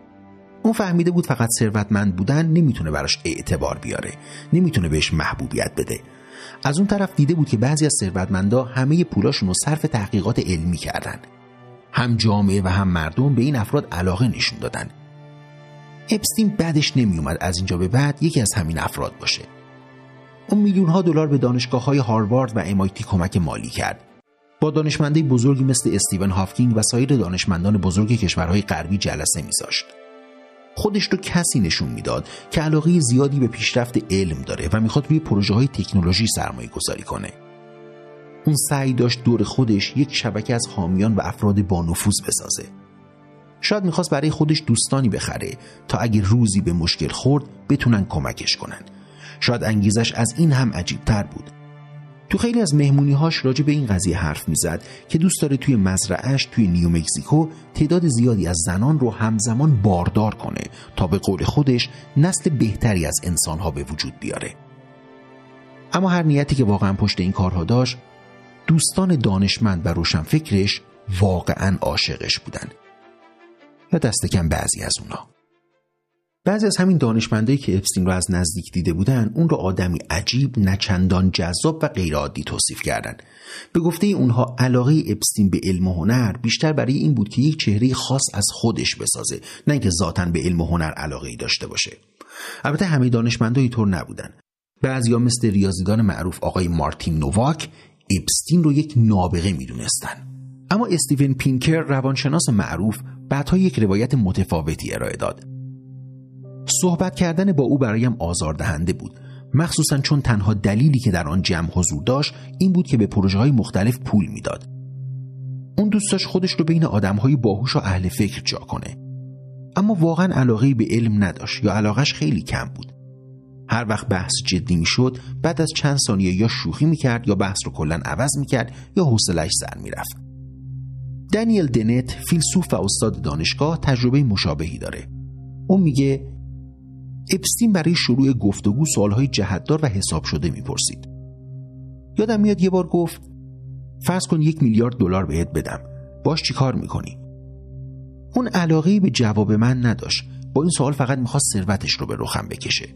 اون فهمیده بود فقط ثروتمند بودن نمیتونه براش اعتبار بیاره، نمیتونه بهش محبوبیت بده. از اون طرف دیده بود که بعضی از ثروتمندا همه پولاشون رو صرف تحقیقات علمی کردن. هم جامعه و هم مردم به این افراد علاقه نشون دادن. اپستین بعدش نمیومد از اینجا به بعد یکی از همین افراد باشه. اون میلیون ها دلار به دانشگاه‌های هاروارد و ام آی تی کمک مالی کرد. با دانشمندای بزرگی مثل استیون هاکینگ و سایر دانشمندان بزرگ کشورهای غربی جلسه می‌ذاشت. خودش رو کسی نشون میداد که علاقه زیادی به پیشرفت علم داره و میخواد روی پروژه‌های تکنولوژی سرمایه گذاری کنه. اون سعی داشت دور خودش یک شبکه از حامیان و افراد با نفوذ بسازه. شاید میخواست برای خودش دوستانی بخره تا اگه روزی به مشکل خورد بتونن کمکش کنن. شاید انگیزش از این هم عجیب‌تر بود. تو خیلی از مهمونی‌هاش راجع به این قضیه حرف میزد که دوست داره توی مزرعه‌اش توی نیومکزیکو تعداد زیادی از زنان رو همزمان باردار کنه تا به قول خودش نسل بهتری از انسان‌ها به وجود بیاره. اما هر نیتی که واقعا پشت این کارها داشت، دوستان دانشمند و روشنفکرش واقعا عاشقش بودن، یا دست کم بعضی از اونا. بعضی از همین دانشمندایی که اپستین رو از نزدیک دیده بودن اون رو آدمی عجیب، نچندان جذاب و غیرعادی توصیف کردن. به گفته اونها علاقه اپستین به علم و هنر بیشتر برای این بود که یک چهره خاص از خودش بسازه، نه اینکه ذاتاً به علم و هنر علاقه‌ای داشته باشه. البته همه دانشمندا اینطور نبودن. بعضیا مثل ریاضیدان معروف آقای مارتین نوواک اپستین رو یک نابغه میدونستن. اما استیون پینکر روانشناس معروف بعدها یک روایت متفاوتی ارائه داد. صحبت کردن با او برایم آزاردهنده بود، مخصوصا چون تنها دلیلی که در آن جمع حضور داشت این بود که به پروژه‌های مختلف پول میداد. اون دوست داشت خودش رو بین آدم‌های باهوش و اهل فکر جا کنه، اما واقعا علاقه‌ای به علم نداشت یا علاقه‌اش خیلی کم بود. هر وقت بحث جدی میشد بعد از چند ثانیه یا شوخی میکرد یا بحث رو کلاً عوض میکرد یا حوصله‌اش سر میرفت. دانیل دنت، فیلسوف و استاد دانشگاه، تجربه مشابهی داره. اون میگه اپستین برای شروع گفتگو سوالهای جهتدار و حساب شده میپرسید. یادم میاد یه بار گفت فرض کن یک میلیارد دلار بهت بدم، باش چی کار میکنی؟ اون علاقه‌ای به جواب من نداشت، با این سوال فقط میخواست ثروتش رو به رخم بکشه.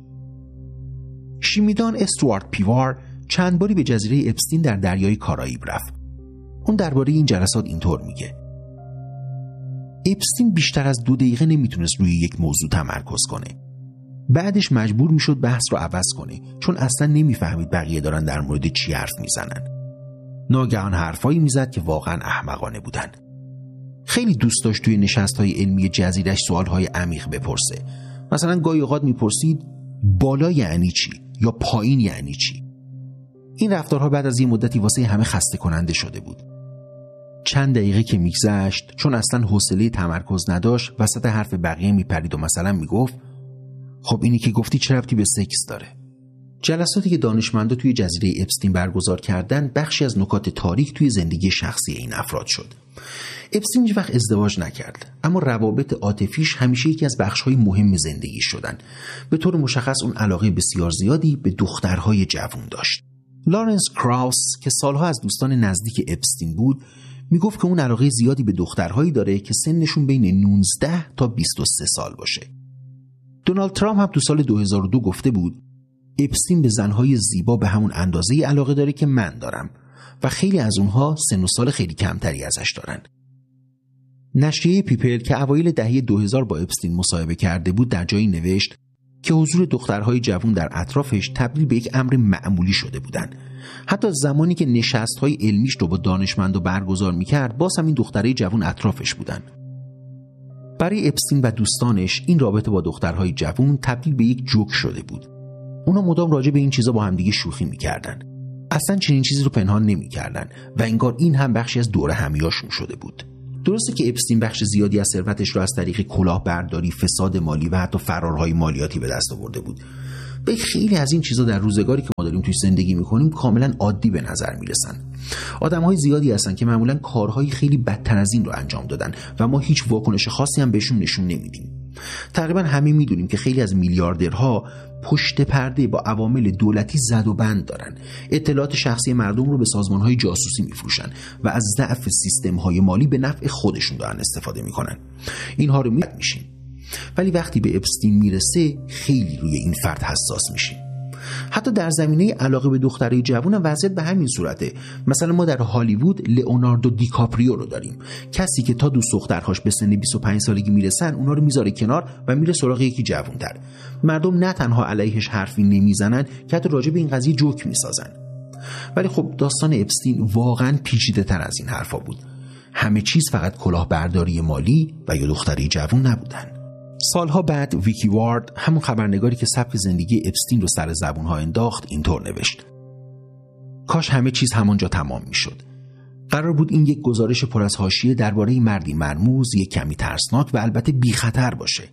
شیمیدان استوارت پیوار چند باری به جزیره اپستین در دریای کارائیب رفت. اون درباره این جلسات اینطور میگه: اپستین بیشتر از دو دقیقه نمیتونست روی یک موضوع تمرکز کنه. بعدش مجبور میشد بحث رو عوض کنه چون اصلا نمیفهمید بقیه دارن در مورد چی حرف میزنن. ناگهان حرفایی میزد که واقعا احمقانه بودن. خیلی دوست داشت توی نشست‌های علمی جزیره‌اش سوال‌های عمیق بپرسه. مثلا گاهی اوقات میپرسید بالا یعنی چی یا پایین یعنی چی. این رفتارها بعد از یه مدتی واسه همه خسته کننده شده بود. چند دقیقه که میگذشت چون اصلا حوصله تمرکز نداشت وسط حرف بقیه میپرید و مثلا میگفت خب اینی که گفتی چه ربطی به سکس داره؟ جلساتی که دانشمندا توی جزیره اپستین برگزار کردن بخشی از نکات تاریک توی زندگی شخصی این افراد شد. اپستین هیچ وقت ازدواج نکرد اما روابط عاطفیش همیشه یکی از بخش‌های مهم زندگی شدن. به طور مشخص اون علاقه بسیار زیادی به دخترهای جوان داشت. لارنس کراوس که سالها از دوستان نزدیک اپستین بود میگفت که اون علاقه زیادی به دخترهایی داره که سنشون بین نوزده تا بیست و سه سال باشه. دونالد ترامپ هم تو سال دو هزار و دو گفته بود اپستین به زنهای زیبا به همون اندازه علاقه داره که من دارم و خیلی از اونها سن و سال خیلی کمتری ازش دارن. نشریه پیپل که اوایل دهه دو هزار با اپستین مصاحبه کرده بود در جایی نوشت که حضور دخترهای جوان در اطرافش تبدیل به یک امر معمولی شده بودن. حتی زمانی که نشست‌های علمیش رو با دانشمندا برگزار می‌کرد باز هم این دخترای جوان اطرافش بودن. برای اپستین و دوستانش این رابطه با دخترهای جوان تبدیل به یک جوک شده بود. اونا مدام راجع به این چیزا با هم دیگه شوخی می‌کردن. اصلا چنین چیزی رو پنهان نمی‌کردن و انگار این هم بخشی از دوره همیاشون شده بود. درسته که اپستین بخش زیادی از ثروتش رو از طریق کلاهبرداری، فساد مالی و حتی فرارهای مالیاتی به دست آورده بود. به خیلی از این چیزا در روزگاری که ما داریم توی زندگی می‌کنیم کاملا عادی به نظر میرسن. آدم‌های زیادی هستن که معمولا کارهای خیلی بدتر از این رو انجام دادن و ما هیچ واکنش خاصی هم بهشون نشون نمیدیم. تقریبا همه میدونیم که خیلی از میلیاردرها پشت پرده با عوامل دولتی زد و بند دارن. اطلاعات شخصی مردم رو به سازمان‌های جاسوسی میفروشن و از ضعف سیستم‌های مالی به نفع خودشون دارن استفاده میکنن. اینها رو میاد میشیم. ولی وقتی به اپستین میرسه خیلی روی این فرد حساس میشیم. حتی در زمینه علاقه به دخترای جوان وضعیت به همین صورته. مثلا ما در هالیوود لئوناردو دیکاپریو رو داریم، کسی که تا دوست دخترهاش به سن بیست و پنج سالگی میرسن اونا رو میذاره کنار و میره سراغ یکی جوان‌تر. مردم نه تنها علیهش حرفی نمیزنن که حتی راجع به این قضیه جوک میسازن. ولی خب داستان اپستین واقعا پیچیده‌تر از این حرفا بود. همه چیز فقط کلاهبرداری مالی و یا دختری جوان نبودن. سالها بعد ویکی وارد، همون خبرنگاری که سبک زندگی اپستین رو سر زبونها انداخت، اینطور نوشت: کاش همه چیز همانجا تمام میشد. قرار بود این یک گزارش پر از حاشیه درباره مردی مرموز، یک کمی ترسناک و البته بی خطر باشه.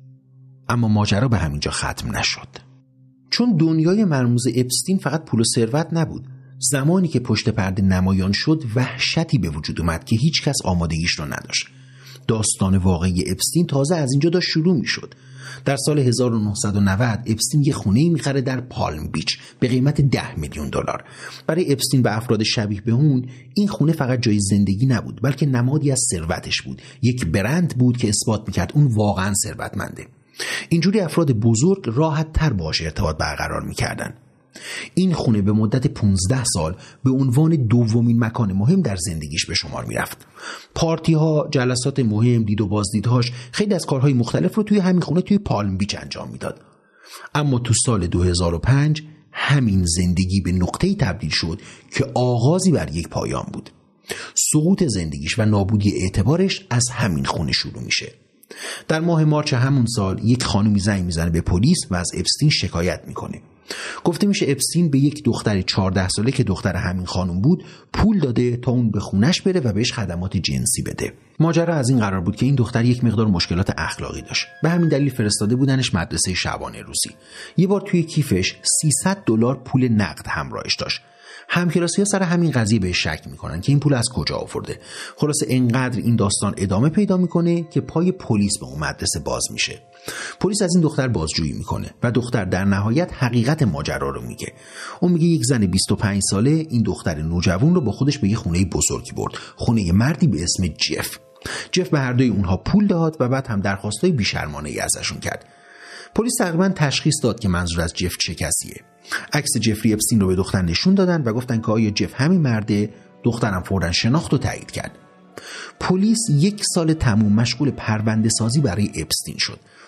اما ماجرا به همینجا ختم نشد. چون دنیای مرموز اپستین فقط پول و ثروت نبود. زمانی که پشت پرده نمایان شد وحشتی به وجود اومد که هیچ کس آمادگیش رو نداشت. داستان واقعی اپستین تازه از اینجا داشت شروع می شد. در سال هزار و نهصد و نود اپستین یه خونه‌ای می‌خره در پالم بیچ به قیمت ده میلیون دلار. برای اپستین و افراد شبیه به اون این خونه فقط جای زندگی نبود، بلکه نمادی از ثروتش بود. یک برند بود که اثبات می‌کرد اون واقعاً ثروتمنده. اینجوری افراد بزرگ راحت‌تر باهاش ارتباط برقرار می‌کردن. این خونه به مدت پانزده سال به عنوان دومین مکان مهم در زندگیش به شمار میرفت. پارتی ها، جلسات مهم، دید و بازدیدهاش، خیلی از کارهای مختلف رو توی همین خونه توی پالم بیچ انجام میداد. اما تو سال دو هزار و پنج همین زندگی به نقطه‌ای تبدیل شد که آغازی بر یک پایان بود. سقوط زندگیش و نابودی اعتبارش از همین خونه شروع میشه. در ماه مارچ همون سال یک خانومی زنگ میزنه به پلیس و از اپستین شکایت میکنه. گفته میشه اپستین به یک دختر چهارده ساله که دختر همین خانم بود پول داده تا اون به خونش بره و بهش خدمات جنسی بده. ماجرا از این قرار بود که این دختر یک مقدار مشکلات اخلاقی داشت. به همین دلیل فرستاده بودنش مدرسه شبانه روزی. یه بار توی کیفش سیصد دلار پول نقد همراهش داشت. همکلاسی‌ها سر همین قضیه بهش شک میکنن که این پول از کجا آورده. خلاصه اینقدر این داستان ادامه پیدا میکنه که پای پلیس به اون مدرسه باز میشه. پلیس از این دختر بازجویی میکنه و دختر در نهایت حقیقت ماجرا رو میگه. اون میگه یک زن بیست و پنج ساله این دختر نوجوان رو با خودش به یه خونه بزرگی برد، خونه مردی به اسم جف. جف به هر دوی اونها پول داد و بعد هم درخواستای بی‌شرمانه‌ای ازشون کرد. پلیس تقریبا تشخیص داد که منظور از جف چه کسیه. عکس جفری اپستین رو به دختر نشون دادن و گفتن که آیا جف همین مرده. دخترم فوراً شناخت و تایید کرد. پلیس یک سال تموم مشغول پرونده سازی برای اپستین شد.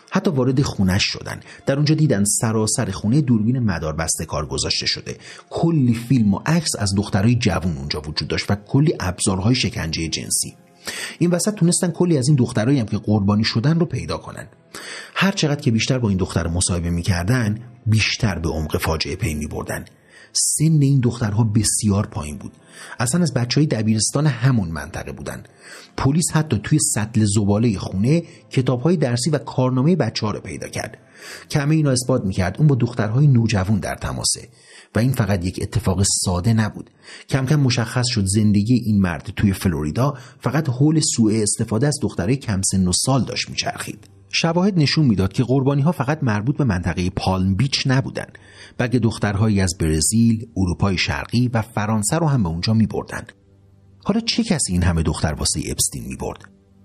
حتی وارد خونش شدن. در اونجا دیدن سراسر خونه دوربین مدار بسته کار گذاشته شده. کلی فیلم و عکس از دخترای جوان اونجا وجود داشت و کلی ابزارهای شکنجه جنسی. این وسط تونستن کلی از این دخترایی هم که قربانی شدن رو پیدا کنن. هر چقدر که بیشتر با این دختر مصاحبه می‌کردن، بیشتر به عمق فاجعه پی می‌بردن. سن این دخترها بسیار پایین بود. اصلا از بچهای دبیرستان همون منطقه بودن. پلیس حتی توی سطل زباله خونه کتاب‌های درسی و کارنامه بچه‌ها رو پیدا کرد. که همه اینا اثبات می‌کرد اون با دخترهای نوجوان در تماسه. و این فقط یک اتفاق ساده نبود. کم کم مشخص شد زندگی این مرد توی فلوریدا فقط حول سوء استفاده از دخترای کم سن و سال داشت میچرخید. شواهد نشون میداد که قربانی‌ها فقط مربوط به منطقه پالم بیچ نبودن، بلکه دخترهایی از برزیل، اروپای شرقی و فرانسه رو هم به اونجا میبردن. حالا چه کسی این همه دختر واسه اپستین میبرد؟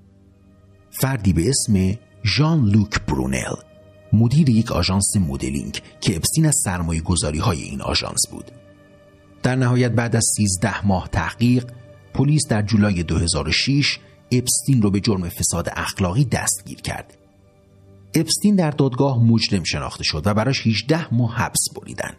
فردی به اسم ژان لوک برونل، مدیر یک آژانس مدلینگ که اپستین از سرمایه گذاری های این آژانس بود. در نهایت بعد از سیزده ماه تحقیق، پلیس در جولای دو هزار و شش اپستین رو به جرم فساد اخلاقی دستگیر کرد. اپستین در دادگاه مجرم شناخته شد و براش هجده ماه حبس بریدن.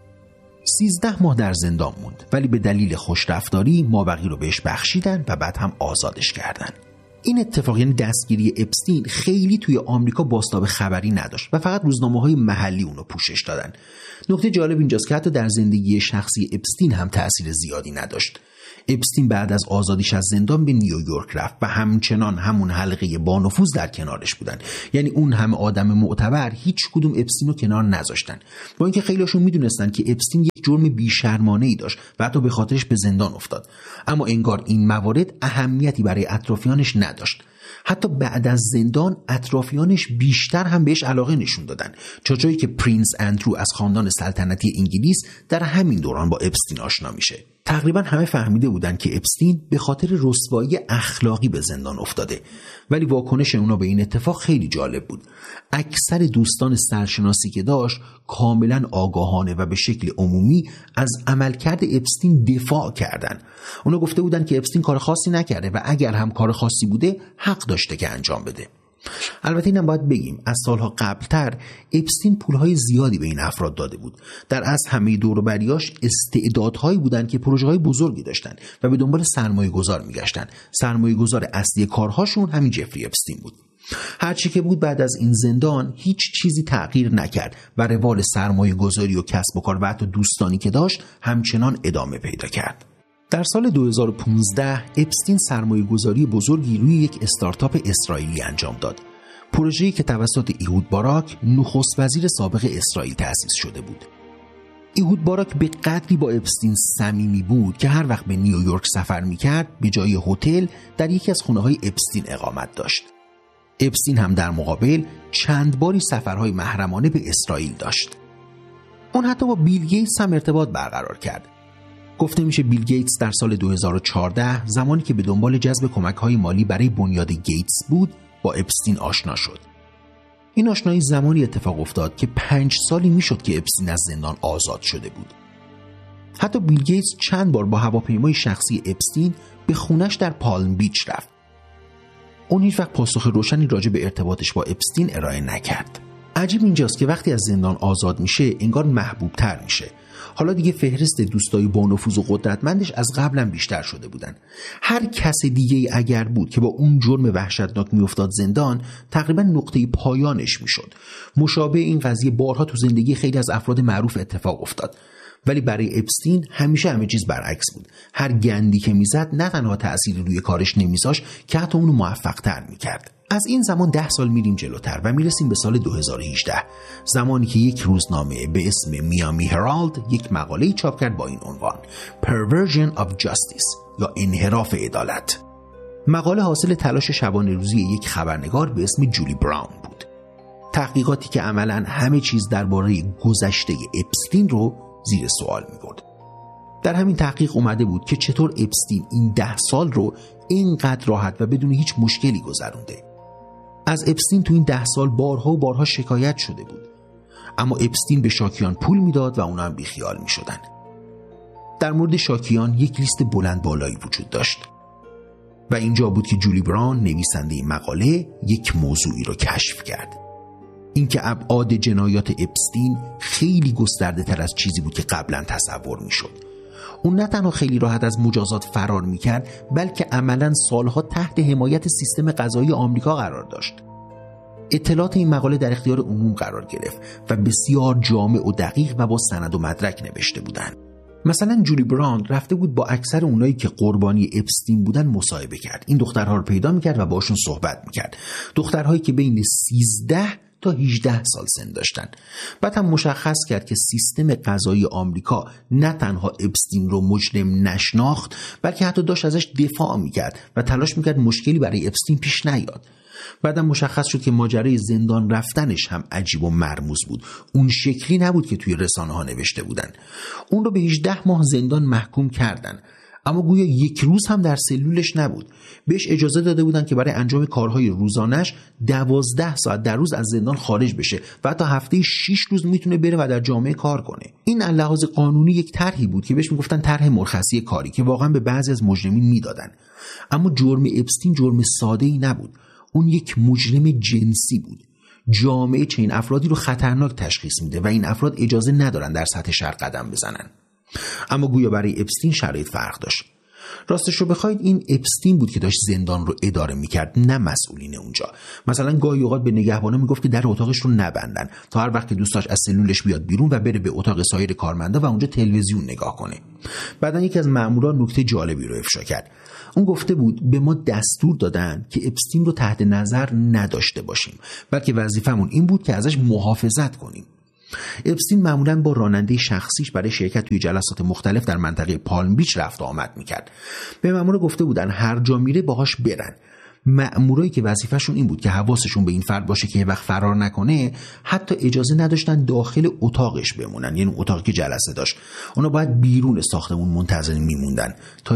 سیزده ماه در زندان موند، ولی به دلیل خوشرفتاری مابقی رو بهش بخشیدن و بعد هم آزادش کردن. این اتفاق، یعنی دستگیری اپستین، خیلی توی آمریکا بازتاب خبری نداشت و فقط روزنامه‌های محلی اونو پوشش دادن. نکته جالب اینجاست که حتی در زندگی شخصی اپستین هم تأثیر زیادی نداشت. اپستین بعد از آزادیش از زندان به نیویورک رفت و همچنان همون حلقه با نفوذ در کنارش بودن. یعنی اون همه آدم معتبر هیچ کدوم اپستین رو کنار نذاشتن، با اینکه خیلیشون میدونستن که اپستین یک جرم بی‌شرمانه‌ای داشت و حتی به خاطرش به زندان افتاد. اما انگار این موارد اهمیتی برای اطرافیانش نداشت. حتی بعد از زندان اطرافیانش بیشتر هم بهش علاقه نشون دادن، تا جایی که پرینس اندرو از خاندان سلطنتی انگلیس در همین دوران با اپستین آشنا میشه. تقریبا همه فهمیده بودن که اپستین به خاطر رسوایی اخلاقی به زندان افتاده، ولی واکنش اونا به این اتفاق خیلی جالب بود. اکثر دوستان سرشناسی که داشت کاملا آگاهانه و به شکل عمومی از عملکرد اپستین دفاع کردن. اونا گفته بودن که اپستین کار خاصی نکرده و اگر هم کار خاصی بوده حق داشته که انجام بده. البته اینم باید بگیم از سالها قبلتر اپستین پولهای زیادی به این افراد داده بود. در از همه دور و بریاش استعدادهایی بودن که پروژه‌های بزرگی داشتن و به دنبال سرمایه گذار میگشتن. سرمایه گذار اصلی کارهاشون همین جفری اپستین بود. هرچی که بود بعد از این زندان هیچ چیزی تغییر نکرد و روال سرمایه گذاری و کسب و کار و حتی دوستانی که داشت همچنان ادامه پیدا کرد. در سال دو هزار و پانزده اپستین سرمایه گذاری بزرگی روی یک استارتاپ اسرائیلی انجام داد. پروژه‌ای که توسط ایهود باراک، نخست وزیر سابق اسرائیل تأسیس شده بود. ایهود باراک به قدری با اپستین صمیمی بود که هر وقت به نیویورک سفر می‌کرد به جای هتل در یکی از خونه‌های اپستین اقامت داشت. اپستین هم در مقابل چند باری سفرهای محرمانه به اسرائیل داشت. اون حتی با بیل گیتس هم ارتباط برقرار کرد. گفته میشه بیل گیتس در سال دو هزار و چهارده زمانی که به دنبال جذب کمک‌های مالی برای بنیاد گیتس بود با اپستین آشنا شد. این آشنایی زمانی اتفاق افتاد که پنج سالی میشد که اپستین از زندان آزاد شده بود. حتی بیل گیتس چند بار با هواپیمای شخصی اپستین به خونش در پالم بیچ رفت. اون هیچ وقت پاسخ روشنی راجع به ارتباطش با اپستین ارائه نکرد. عجیب اینجاست که وقتی از زندان آزاد میشه انگار محبوب تر میشه. حالا دیگه فهرست دوستای با نفوذ و قدرتمندش از قبلا بیشتر شده بودن. هر کس دیگه اگر بود که با اون جرم وحشتناک میافتاد زندان، تقریبا نقطه پایانش میشد. مشابه این قضیه بارها تو زندگی خیلی از افراد معروف اتفاق افتاد. ولی برای اپستین همیشه همه چیز برعکس بود. هر گندی که میزد نه تنها تأثیری روی کارش نمیذاشت که حتی اونو موفق‌تر میکرد. از این زمان ده سال میریم جلوتر و میرسیم به سال دو هزار و هجده، زمانی که یک روزنامه به اسم میامی هرالد یک مقاله‌ای چاپ کرد با این عنوان Perversion of Justice یا انحراف عدالت. مقاله حاصل تلاش شبانه روزی یک خبرنگار به اسم جولی براون بود. تحقیقاتی که عملاً همه چیز درباره گذشته اپستین رو زیر سوال می‌برد. در همین تحقیق اومده بود که چطور اپستین این ده سال رو اینقدر راحت و بدون هیچ مشکلی گذرونده. از اپستین تو این ده سال بارها و بارها شکایت شده بود، اما اپستین به شاکیان پول میداد و اونا هم بیخیال میشدن. در مورد شاکیان یک لیست بلند بالایی وجود داشت و اینجا بود که جولی براون نویسنده این مقاله یک موضوعی رو کشف کرد. اینکه ابعاد جنایات اپستین خیلی گسترده تر از چیزی بود که قبلا تصور میشد. اون نه تنها خیلی راحت از مجازات فرار میکرد، بلکه عملاً سالها تحت حمایت سیستم قضایی آمریکا قرار داشت. اطلاعات این مقاله در اختیار عموم قرار گرفت و بسیار جامع و دقیق و با سند و مدرک نوشته بودند. مثلا جولی براند رفته بود با اکثر اونایی که قربانی اپستین بودن مصاحبه کرد. این دخترها رو پیدا میکرد و باشون صحبت میکرد. دخترهایی که بین سیزده تا هجده سال سن داشتن. بعد هم مشخص کرد که سیستم قضایی آمریکا نه تنها اپستین رو مجرم نشناخت، بلکه حتی داشت ازش دفاع میکرد و تلاش میکرد مشکلی برای اپستین پیش نیاد. بعدم مشخص شد که ماجرای زندان رفتنش هم عجیب و مرموز بود. اون شکلی نبود که توی رسانه ها نوشته بودن. اون رو به هجده ماه زندان محکوم کردن، اما گویا یک روز هم در سلولش نبود. بهش اجازه داده بودن که برای انجام کارهای روزانش دوازده ساعت در روز از زندان خارج بشه و حتی هفته شش روز میتونه بره و در جامعه کار کنه. این از لحاظ قانونی یک طرحی بود که بهش میگفتن طرح مرخصی کاری که واقعا به بعضی از مجرمین میدادن. اما جرم اپستین جرم ساده‌ای نبود. اون یک مجرم جنسی بود. جامعه چنین افرادی رو خطرناک تشخیص میده و این افراد اجازه ندارن در سطح شهر قدم بزنن. اما گویا برای اپستین شرایط فرق داشت. راستش رو بخواید این اپستین بود که داشت زندان رو اداره میکرد، نه مسئولین اونجا. مثلا گاهی اوقات به نگهبانا میگفت که در اتاقش رو نبندن تا هر وقت که دوست داشت از سلولش بیاد بیرون و بره به اتاق سایر کارمندا و اونجا تلویزیون نگاه کنه. بعدن یکی از مامورا نکته جالبی رو افشا کرد. اون گفته بود به ما دستور دادن که اپستین رو تحت نظر نداشته باشیم، بلکه وظیفمون این بود که ازش محافظت کنیم. اپستین معمولاً با راننده شخصیش برای شرکت توی جلسات مختلف در منطقه پالم بیچ رفت و آمد میکرد. به مامورا گفته بودن هر جا میره باهاش برن. مامورایی که وظیفه‌شون این بود که حواسشون به این فرد باشه که یه وقت فرار نکنه، حتی اجازه نداشتن داخل اتاقش بمونن، یعنی اتاقی که جلسه داشت. اونا باید بیرون ساختمون منتظر میموندن تا